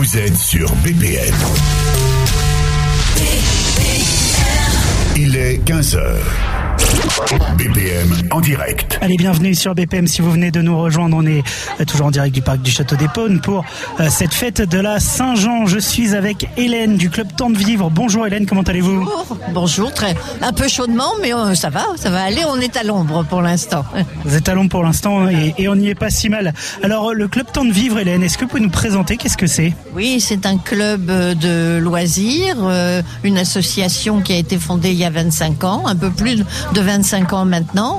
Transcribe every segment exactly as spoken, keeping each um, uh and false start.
Vous êtes sur B P M. Il est quinze heures. B P M en direct. Allez, bienvenue sur B P M. Si vous venez de nous rejoindre, on est toujours en direct du parc du Château d'Épône pour euh, cette fête de la Saint-Jean. Je suis avec Hélène du club Temps de Vivre. Bonjour Hélène, comment allez-vous ? Bonjour, bonjour, très un peu chaudement, mais euh, ça va, ça va aller. On est à l'ombre pour l'instant. Vous êtes à l'ombre pour l'instant et, et on n'y est pas si mal. Alors le club Temps de Vivre, Hélène, est-ce que vous pouvez nous présenter qu'est-ce que c'est ? Oui, c'est un club de loisirs, euh, une association qui a été fondée il y a vingt-cinq ans, un peu plus de vingt-cinq ans maintenant,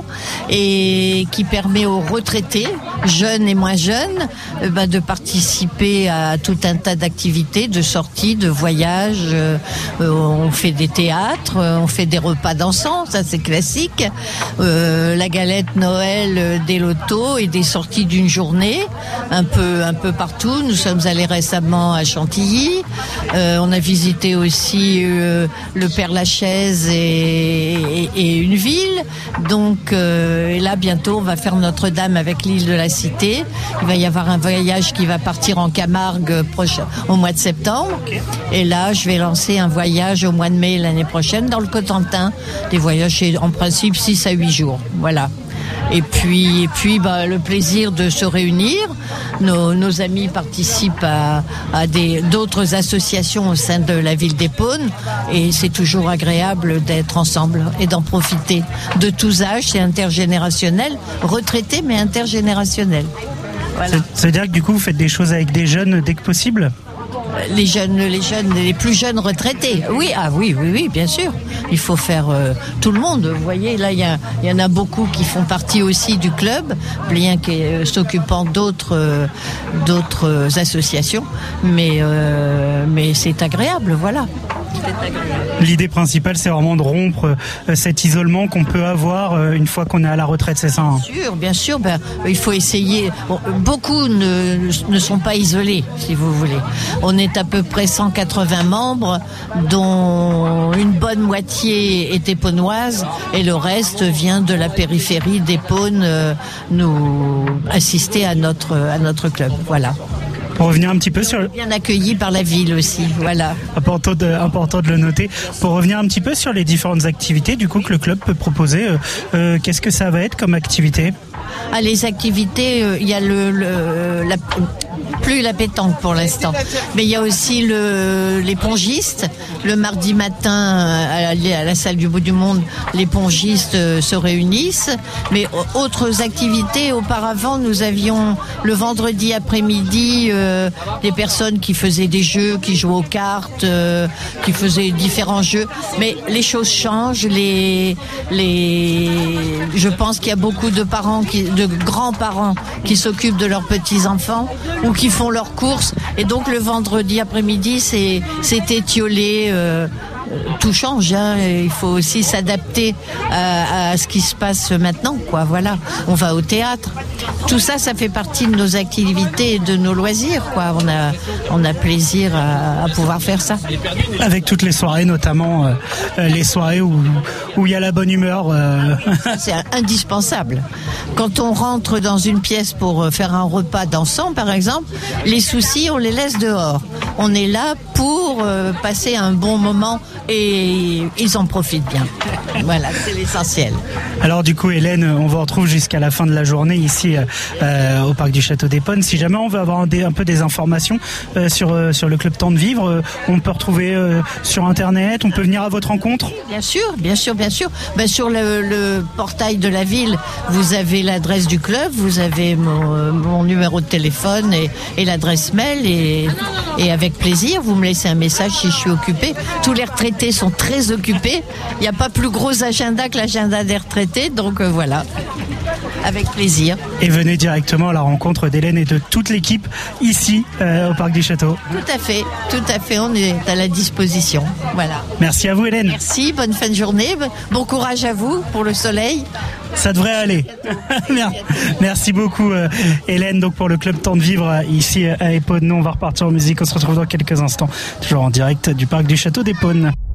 et qui permet aux retraités, jeunes et moins jeunes, euh, bah, de participer à tout un tas d'activités, de sorties, de voyages. Euh, on fait des théâtres, on fait des repas dansants, ça c'est classique. Euh, la galette Noël, des lotos et des sorties d'une journée, un peu, un peu partout. Nous sommes allés récemment à Chantilly. Euh, on a visité aussi euh, le Père-Lachaise et, et, et une ville. Donc euh, et là bientôt on va faire Notre-Dame avec l'île de la Cité. Il va y avoir un voyage qui va partir en Camargue prochain, au mois de septembre. Et là je vais lancer un voyage au mois de mai l'année prochaine dans le Cotentin. Des voyages en principe six à huit jours. Voilà. Et puis, et puis bah, le plaisir de se réunir. Nos, nos amis participent à, à des, d'autres associations au sein de la ville d'Épône. Et c'est toujours agréable d'être ensemble et d'en profiter. De tous âges, c'est intergénérationnel. Retraité, mais intergénérationnel. Voilà. Ça, ça veut dire que du coup, vous faites des choses avec des jeunes dès que possible ? Les jeunes, les jeunes, les plus jeunes retraités. Oui, ah oui, oui, oui, bien sûr. Il faut faire euh, tout le monde. Vous voyez, là, il y, y en a beaucoup qui font partie aussi du club, bien que euh, s'occupant d'autres, euh, d'autres euh, associations. Mais, euh, mais c'est agréable, voilà. C'est agréable. L'idée principale, c'est vraiment de rompre euh, cet isolement qu'on peut avoir euh, une fois qu'on est à la retraite, c'est ça hein ? Bien sûr, bien sûr. Ben, il faut essayer. Bon, beaucoup ne, ne sont pas isolés, si vous voulez. On est à peu près cent quatre-vingts membres, dont une bonne moitié est épônoise et le reste vient de la périphérie d'Épône euh, nous assister à notre, à notre club. Voilà. Pour revenir un petit peu sur... Bien accueilli par la ville aussi, voilà. Important de, important de le noter. Pour revenir un petit peu sur les différentes activités du coup que le club peut proposer, euh, euh, qu'est-ce que ça va être comme activité ? Ah, les activités, il euh, y a le, le la, plus la pétanque pour l'instant, mais il y a aussi le, les pongistes. Le mardi matin, à la, à la salle du bout du monde, les pongistes euh, se réunissent. Mais autres activités, auparavant, nous avions le vendredi après-midi euh, des personnes qui faisaient des jeux, qui jouaient aux cartes, euh, qui faisaient différents jeux. Mais les choses changent. Les, les, je pense qu'il y a beaucoup de parents qui de grands-parents qui s'occupent de leurs petits-enfants ou qui font leurs courses. Et donc le vendredi après-midi, c'est, c'est étiolé. Euh, tout change, hein. Il faut aussi s'adapter à, à ce qui se passe maintenant, quoi. Voilà, on va au théâtre. Tout ça, ça fait partie de nos activités et de nos loisirs, quoi. On a, on a plaisir à, à pouvoir faire ça. Avec toutes les soirées, notamment euh, les soirées où où il y a la bonne humeur. Euh... C'est indispensable. Quand on rentre dans une pièce pour faire un repas dansant, par exemple, les soucis, on les laisse dehors. On est là pour euh, passer un bon moment et ils en profitent bien. Voilà, c'est l'essentiel. Alors du coup, Hélène, on vous retrouve jusqu'à la fin de la journée ici euh, au parc du Château d'Épône. Si jamais on veut avoir un, des, un peu des informations euh, sur, euh, sur le club Temps de Vivre, euh, on peut retrouver euh, sur Internet, on peut venir à votre rencontre ? Bien sûr, bien sûr, bien sûr. Ben, sur le, le portail de la ville, vous avez l'adresse du club, vous avez mon, mon numéro de téléphone et, et l'adresse mail et, et avec plaisir, vous me laissez un message si je suis occupée. Tous les retraités sont très occupés. Il n'y a pas plus gros agenda que l'agenda des retraités, donc euh, voilà. Avec plaisir. Et venez directement à la rencontre d'Hélène et de toute l'équipe ici euh, au Parc du Château. Tout à fait, tout à fait, on est à la disposition. Voilà. Merci à vous Hélène. Merci, bonne fin de journée, bon courage à vous pour le soleil. Ça devrait aller. Merci beaucoup euh, Hélène donc pour le club Temps de Vivre euh, ici à Épône. Nous on va repartir en musique, on se retrouve dans quelques instants, toujours en direct du Parc du Château d'Épône.